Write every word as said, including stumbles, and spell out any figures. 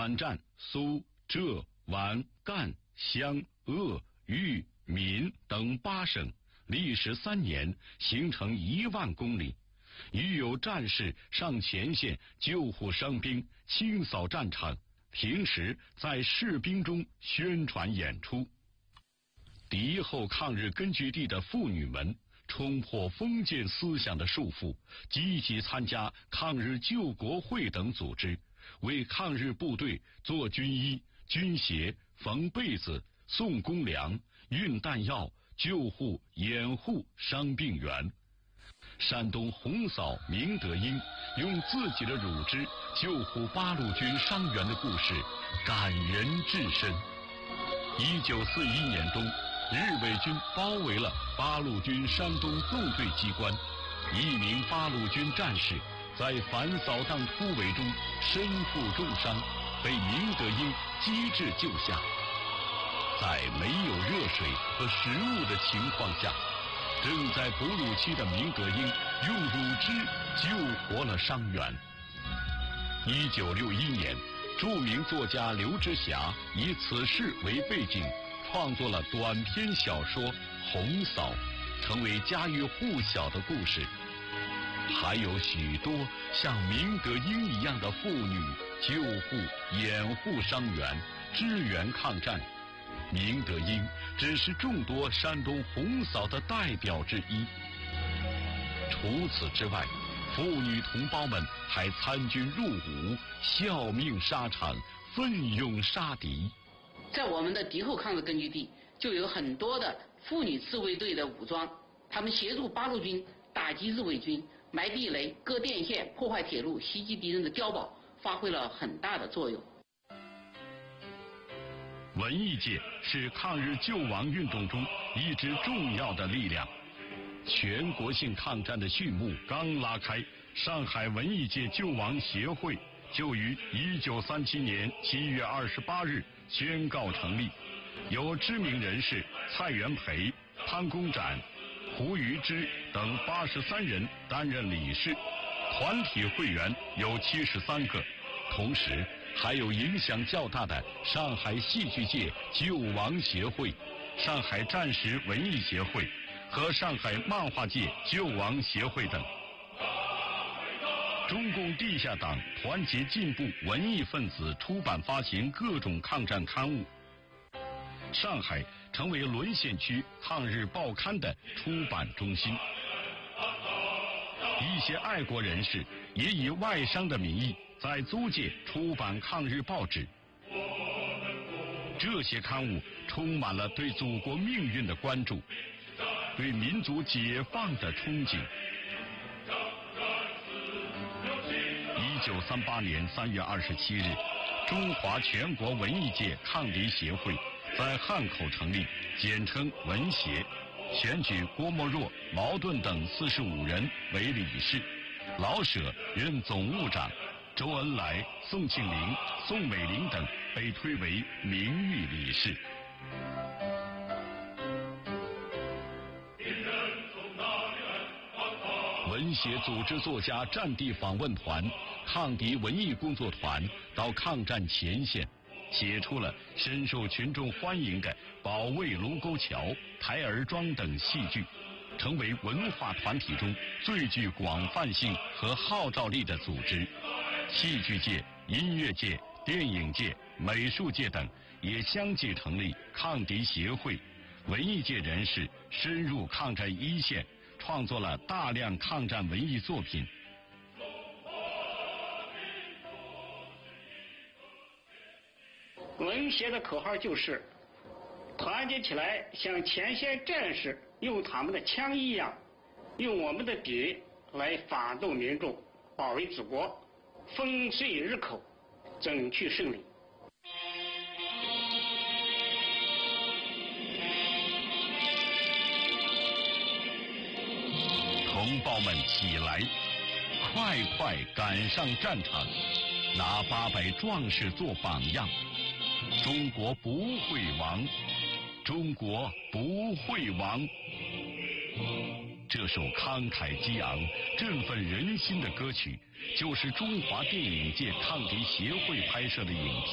短战苏、浙、皖、赣、湘、鄂、豫、闽等八省，历时三年，行程一万公里。已有战士上前线救护伤兵，清扫战场，平时在士兵中宣传演出。敌后抗日根据地的妇女们冲破封建思想的束缚，积极参加抗日救国会等组织，为抗日部队做军衣、军鞋、缝被子、送公粮、运弹药、救护、掩护伤病员。山东红嫂明德英用自己的乳汁救护八路军伤员的故事感人至深。一九四一年冬，日伪军包围了八路军山东纵队机关，一名八路军战士在反扫荡突围中身负重伤，被明德英机智救下。在没有热水和食物的情况下，正在哺乳期的明德英用乳汁救活了伤员。一九六一年，著名作家刘知霞以此事为背景，创作了短篇小说《红嫂》，成为家喻户晓的故事。还有许多像明德英一样的妇女救护、掩护伤员、支援抗战。明德英只是众多山东红嫂的代表之一。除此之外，妇女同胞们还参军入伍，效命沙场，奋勇杀敌。 在我们的敌后抗日根据地，就有很多的妇女自卫队的武装，他们协助八路军打击日伪军，埋地雷、割电线、破坏铁路、袭击敌人的碉堡，发挥了很大的作用。 文艺界是抗日救亡运动中一支重要的力量。全国性抗战的序幕刚拉开，上海文艺界救亡协会就于一九三七年七月二十八日宣告成立，由知名人士蔡元培、潘公展、胡瑜之等八十三人担任理事，团体会员有七十三个，同时还有影响较大的上海戏剧界救亡协会、上海战时文艺协会和上海漫画界救亡协会等。中共地下党团结进步文艺分子出版发行各种抗战刊物，上海成为沦陷区抗日报刊的出版中心。一些爱国人士也以外商的名义在租界出版抗日报纸，这些刊物充满了对祖国命运的关注，对民族解放的憧憬。一九三八年三月二十七日，中华全国文艺界抗敌协会在汉口成立，简称文协，选举郭沫若、毛盾等四十五人为理事，老舍任总务长，周恩来、宋庆龄、宋美龄等被推为名誉理事。文协组织作家战地访问团、抗敌文艺工作团到抗战前线，写出了深受群众欢迎的《保卫卢沟桥》《台儿庄》等戏剧，成为文化团体中最具广泛性和号召力的组织。戏剧界、音乐界、电影界、美术界等也相继成立抗敌协会，文艺界人士深入抗战一线，创作了大量抗战文艺作品。 文协的口号就是团结起来，像前线战士用他们的枪一样，用我们的笔来发动民众，保卫祖国，风遂日口，争取胜利。 同胞们起来，快快赶上战场，拿八百壮士做榜样。中国不会亡，中国不会亡。这首慷慨激昂、振奋人心的歌曲，就是中华电影界抗敌协会拍摄的影片。